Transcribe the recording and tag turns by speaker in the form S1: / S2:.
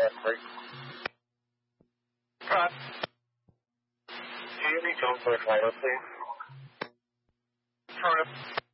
S1: Edinburgh. Can you reach out for a driver, please? Affirmative.